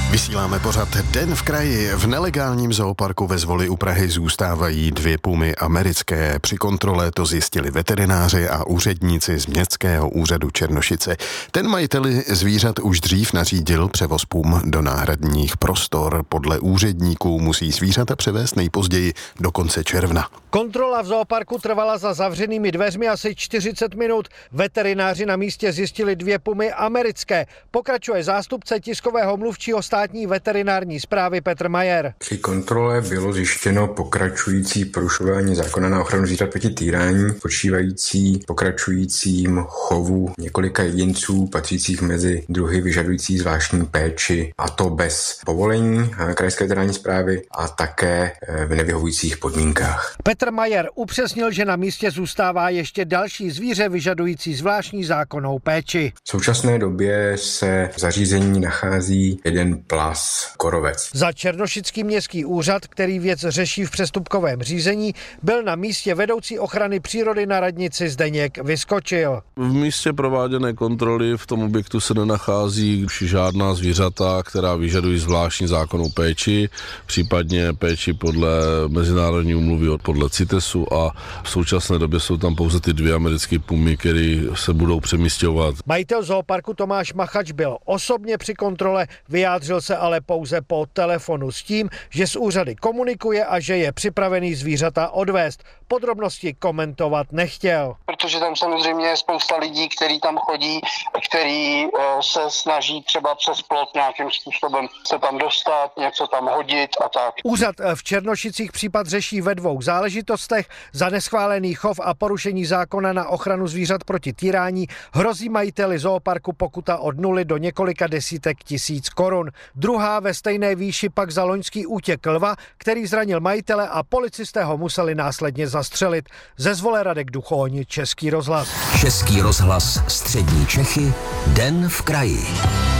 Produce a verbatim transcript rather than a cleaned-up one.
Vysíláme pořad Den v kraji. V nelegálním zooparku ve Zvoli u Prahy zůstávají dvě pumy americké. Při kontrole to zjistili veterináři a úředníci z Městského úřadu Černošice. Ten majiteli zvířat už dřív nařídil převoz pum do náhradních prostor. Podle úředníků musí zvířata převést nejpozději do konce června. Kontrola v zooparku trvala za zavřenými dveřmi asi čtyřicet minut. Veterináři na místě zjistili dvě pumy americké. Pokračuje zástupce tiskového mluvčího státní veterinární správy Petr Majer. Při kontrole bylo zjištěno pokračující porušování zákona na ochranu zvířat proti týrání, spočívající pokračujícím chovu několika jedinců patřících mezi druhy vyžadující zvláštní péči, a to bez povolení krajské veterinární správy a také v nevyhovujících podmínkách. Petr Majer upřesnil, že na místě zůstává ještě další zvíře vyžadující zvláštní zákonnou péči. V současné době se v zařízení nachází jeden plas korovec. Za Černošický městský úřad, který věc řeší v přestupkovém řízení, byl na místě vedoucí ochrany přírody na radnici Zdeněk Vyskočil. V místě prováděné kontroly v tom objektu se nenachází žádná zvířata, která vyžadují zvláštní zákonnou péči, případně péči podle mezinárodní úmluvy podle CITESu, a v současné době jsou tam pouze ty dvě americké pumy, které se budou přemísťovat. Majitel zooparku Tomáš Machač byl osobně při kontrole, vyjádřil se ale pouze po telefonu s tím, že s úřady komunikuje a že je připravený zvířata odvést. Podrobnosti komentovat nechtěl. Protože tam samozřejmě je spousta lidí, kteří tam chodí, kteří se snaží třeba přes plot nějakým způsobem se tam dostat, něco tam hodit a tak. Úřad v Černošicích případ řeší ve dvou záležitostech. Za neschválený chov a porušení zákona na ochranu zvířat proti týrání hrozí majiteli zooparku pokuta od nuly do několika desítek tisíc korun. Druhá ve stejné výši pak za loňský útěk lva, který zranil majitele a policisté ho museli následně zastřelit. Ze Zvole Radek Duchoň, Český rozhlas. Český rozhlas Střední Čechy, Den v kraji.